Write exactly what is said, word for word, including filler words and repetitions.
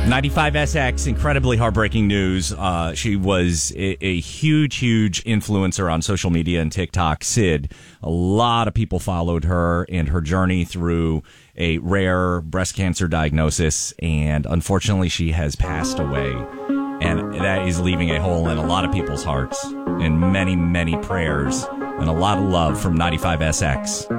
ninety-five S X, incredibly heartbreaking news. Uh, she was a, a huge, huge influencer on social media and TikTok. Sid, a lot of people followed her and her journey through a rare breast cancer diagnosis, and unfortunately she has passed away. And that is leaving a hole in a lot of people's hearts, and many, many prayers, and a lot of love from ninety-five S X.